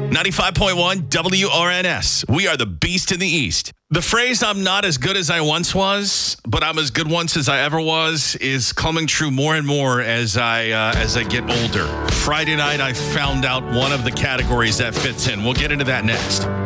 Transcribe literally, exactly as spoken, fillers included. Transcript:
ninety-five point one W R N S. We are the beast in the East. The phrase, I'm not as good as I once was, but I'm as good once as I ever was, is coming true more and more as I uh, as I get older. Friday night, I found out one of the categories that fits in. We'll get into that next.